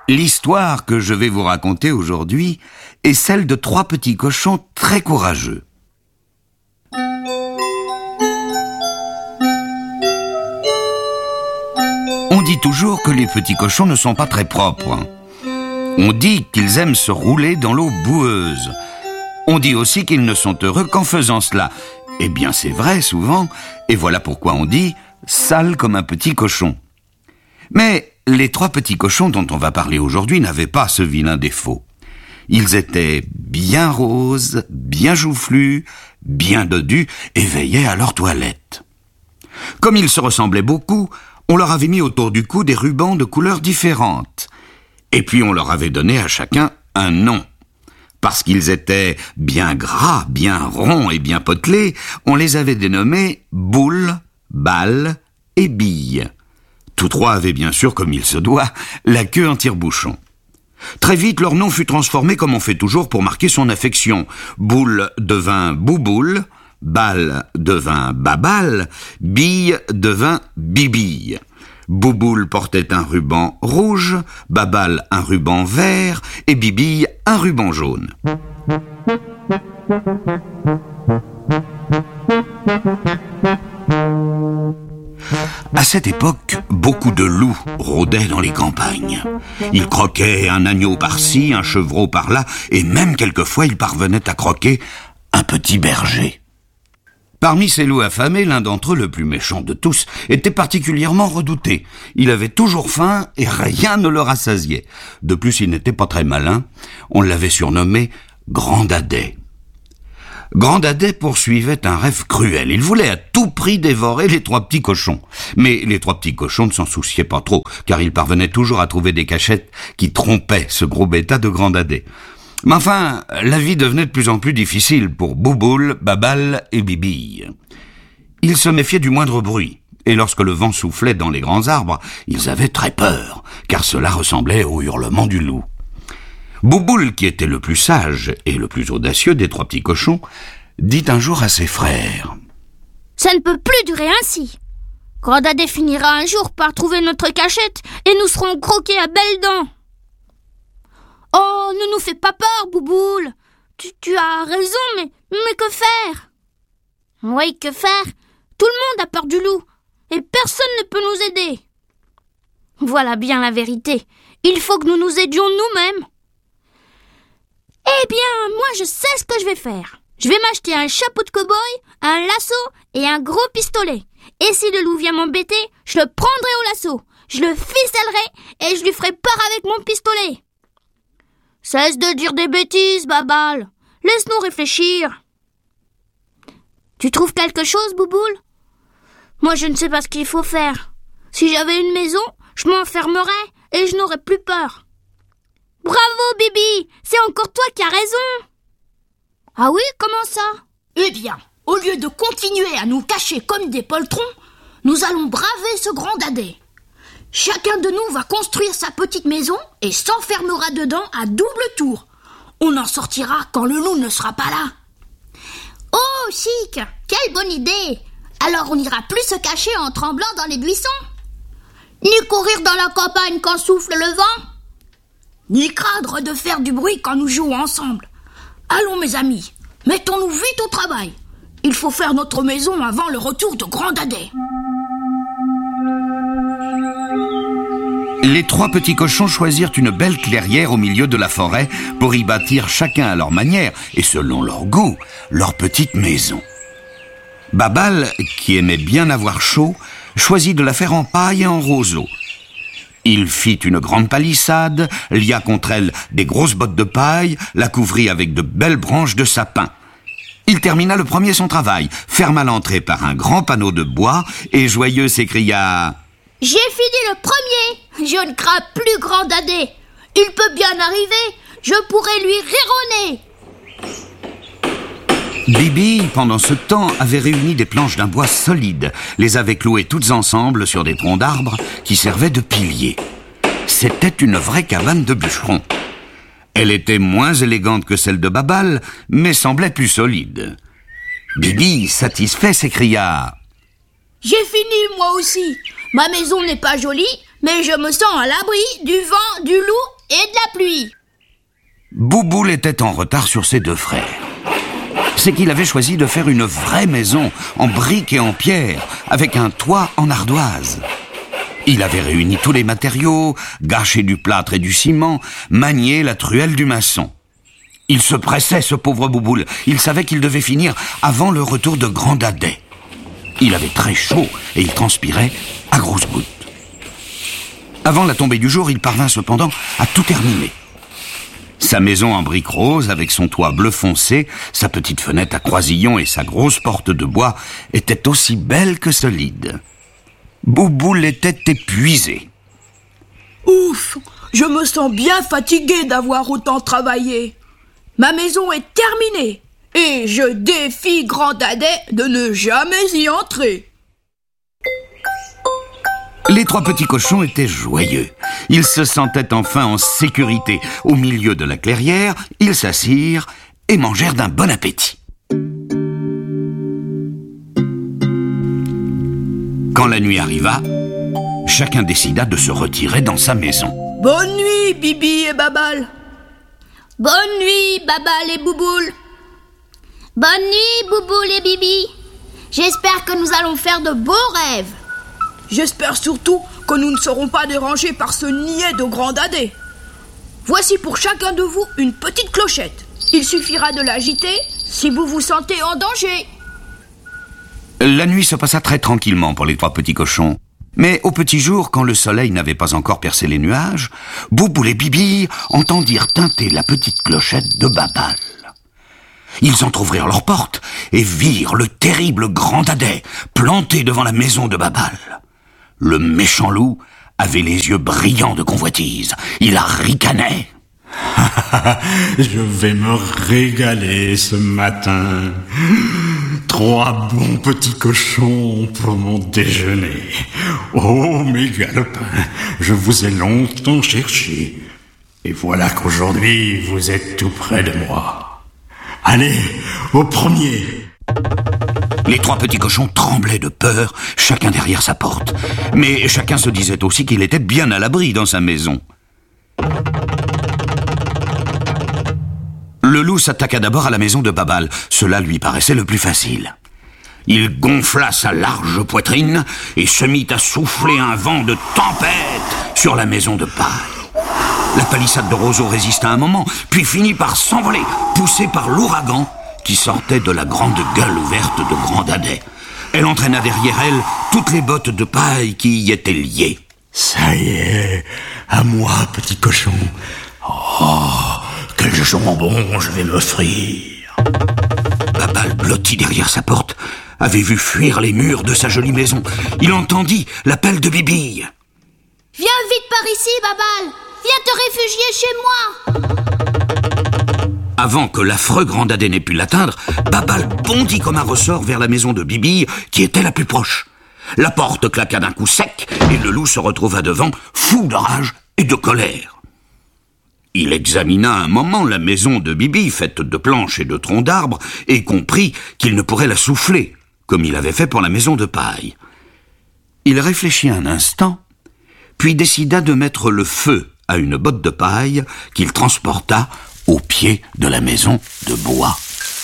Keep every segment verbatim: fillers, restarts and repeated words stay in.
L'histoire que je vais vous raconter aujourd'hui est celle de trois petits cochons très courageux. On dit toujours que les petits cochons ne sont pas très propres. On dit qu'ils aiment se rouler dans l'eau boueuse. On dit aussi qu'ils ne sont heureux qu'en faisant cela. Eh bien, c'est vrai souvent, et voilà pourquoi on dit « sale comme un petit cochon ». Mais les trois petits cochons dont on va parler aujourd'hui n'avaient pas ce vilain défaut. Ils étaient bien roses, bien joufflus, bien dodus et veillaient à leur toilette. Comme ils se ressemblaient beaucoup, on leur avait mis autour du cou des rubans de couleurs différentes. Et puis on leur avait donné à chacun un nom. Parce qu'ils étaient bien gras, bien ronds et bien potelés, on les avait dénommés Boule, Balle et Bille. Tous trois avaient bien sûr, comme il se doit, la queue en tire-bouchon. Très vite, leur nom fut transformé comme on fait toujours pour marquer son affection. Boule devint Bouboule, Balle devint Babale, Bille devint Bibille. Bouboule portait un ruban rouge, Babale un ruban vert et Bibille un ruban jaune. À cette époque, beaucoup de loups rôdaient dans les campagnes. Ils croquaient un agneau par-ci, un chevreau par-là, et même quelquefois ils parvenaient à croquer un petit berger. Parmi ces loups affamés, l'un d'entre eux, le plus méchant de tous, était particulièrement redouté. Il avait toujours faim et rien ne le rassasiait. De plus, il n'était pas très malin. On l'avait surnommé Grandadais. Grandadais poursuivait un rêve cruel. Il voulait à tout prix dévorer les trois petits cochons. Mais les trois petits cochons ne s'en souciaient pas trop, car ils parvenaient toujours à trouver des cachettes qui trompaient ce gros bêta de Grandadais. Mais enfin, la vie devenait de plus en plus difficile pour Bouboule, Babale et Bibille. Ils se méfiaient du moindre bruit, et lorsque le vent soufflait dans les grands arbres, ils avaient très peur, car cela ressemblait au hurlement du loup. Bouboule, qui était le plus sage et le plus audacieux des trois petits cochons, dit un jour à ses frères: « Ça ne peut plus durer ainsi. Grandadais finira un jour par trouver notre cachette et nous serons croqués à belles dents. » « Oh, ne nous fais pas peur, Bouboule. Tu, tu as raison, mais, mais que faire ?»« Oui, que faire ? Tout le monde a peur du loup, et personne ne peut nous aider. » Voilà bien la vérité. Il faut que nous nous aidions nous-mêmes. Eh bien, moi je sais ce que je vais faire. Je vais m'acheter un chapeau de cow-boy, un lasso et un gros pistolet. Et si le loup vient m'embêter, je le prendrai au lasso. Je le ficellerai et je lui ferai peur avec mon pistolet. Cesse de dire des bêtises, Babale. Laisse-nous réfléchir. Tu trouves quelque chose, Bouboule ? Moi, je ne sais pas ce qu'il faut faire. Si j'avais une maison, je m'enfermerais et je n'aurais plus peur. Bravo, Bibi, c'est encore toi qui as raison. Ah oui, comment ça ? Eh bien, au lieu de continuer à nous cacher comme des poltrons, nous allons braver ce Grandadais. Chacun de nous va construire sa petite maison et s'enfermera dedans à double tour. On en sortira quand le loup ne sera pas là. Oh, chic! Quelle bonne idée! Alors on n'ira plus se cacher en tremblant dans les buissons, ni courir dans la campagne quand souffle le vent, ni craindre de faire du bruit quand nous jouons ensemble. Allons, mes amis, mettons-nous vite au travail. Il faut faire notre maison avant le retour de Grandadais. Les trois petits cochons choisirent une belle clairière au milieu de la forêt pour y bâtir chacun à leur manière et selon leur goût, leur petite maison. Babale, qui aimait bien avoir chaud, choisit de la faire en paille et en roseau. Il fit une grande palissade, lia contre elle des grosses bottes de paille, la couvrit avec de belles branches de sapin. Il termina le premier son travail, ferma l'entrée par un grand panneau de bois et joyeux s'écria: « J'ai fini le premier, je ne crains plus Grandadais. Il peut bien arriver, je pourrai lui rironner. » Bibi, pendant ce temps, avait réuni des planches d'un bois solide, les avait clouées toutes ensemble sur des troncs d'arbres qui servaient de piliers. C'était une vraie cabane de bûcheron. Elle était moins élégante que celle de Babale, mais semblait plus solide. Bibi, satisfait, s'écria: « J'ai fini, moi aussi. Ma maison n'est pas jolie, mais je me sens à l'abri du vent, du loup et de la pluie. Bouboule était en retard sur ses deux frères. C'est qu'il avait choisi de faire une vraie maison en briques et en pierre, avec un toit en ardoise. Il avait réuni tous les matériaux, gâché du plâtre et du ciment, manié la truelle du maçon. Il se pressait, ce pauvre Bouboule. Il savait qu'il devait finir avant le retour de Grand Dadais. Il avait très chaud et il transpirait à grosses gouttes. Avant la tombée du jour, il parvint cependant à tout terminer. Sa maison en briques roses, avec son toit bleu foncé, sa petite fenêtre à croisillon et sa grosse porte de bois, étaient aussi belles que solides. Bouboule était épuisé. Ouf, je me sens bien fatigué d'avoir autant travaillé. Ma maison est terminée et je défie Grand Dadais de ne jamais y entrer. Les trois petits cochons étaient joyeux. Ils se sentaient enfin en sécurité. Au milieu de la clairière, ils s'assirent et mangèrent d'un bon appétit. Quand la nuit arriva, chacun décida de se retirer dans sa maison. Bonne nuit, Bibi et Babal. Bonne nuit, Babal et Bouboule. Bonne nuit, Bouboule et Bibi. J'espère que nous allons faire de beaux rêves. J'espère surtout que nous ne serons pas dérangés par ce niais de Grand Dadais. Voici pour chacun de vous une petite clochette. Il suffira de l'agiter si vous vous sentez en danger. La nuit se passa très tranquillement pour les trois petits cochons. Mais au petit jour, quand le soleil n'avait pas encore percé les nuages, Bouboule et Bibi entendirent tinter la petite clochette de Babal. Ils entr'ouvrirent leurs portes et virent le terrible Grand Dadais planté devant la maison de Babal. Le méchant loup avait les yeux brillants de convoitise. Il ricanait. Je vais me régaler ce matin. Trois bons petits cochons pour mon déjeuner. Oh, mes galopins, je vous ai longtemps cherché. Et voilà qu'aujourd'hui, vous êtes tout près de moi. Allez, au premier. Les trois petits cochons tremblaient de peur, chacun derrière sa porte. Mais chacun se disait aussi qu'il était bien à l'abri dans sa maison. Le loup s'attaqua d'abord à la maison de Babal. Cela lui paraissait le plus facile. Il gonfla sa large poitrine et se mit à souffler un vent de tempête sur la maison de paille. La palissade de roseaux résista un moment, puis finit par s'envoler, poussée par l'ouragan qui sortait de la grande gueule ouverte de Grand Dadais. Elle entraîna derrière elle toutes les bottes de paille qui y étaient liées. Ça y est, à moi, petit cochon. Oh, quel jambon je vais m'offrir. Babal, blotti derrière sa porte, avait vu fuir les murs de sa jolie maison. Il entendit l'appel de Bibi. Viens vite par ici, Babal. Viens te réfugier chez moi. Avant que l'affreux Grand Dadais n'ait pu l'atteindre, Babal bondit comme un ressort vers la maison de Bibi, qui était la plus proche. La porte claqua d'un coup sec, et le loup se retrouva devant, fou de rage et de colère. Il examina un moment la maison de Bibi, faite de planches et de troncs d'arbres, et comprit qu'il ne pourrait la souffler, comme il avait fait pour la maison de paille. Il réfléchit un instant, puis décida de mettre le feu à une botte de paille qu'il transporta au pied de la maison de bois.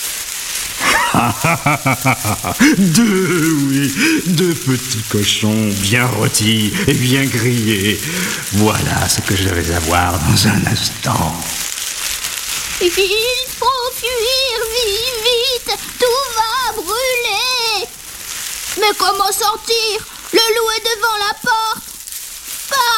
Deux, oui, deux petits cochons bien rôtis et bien grillés. Voilà ce que je vais avoir dans un instant. Il faut fuir, vite, vite, tout va brûler. Mais comment sortir? Le loup est devant la porte. Pas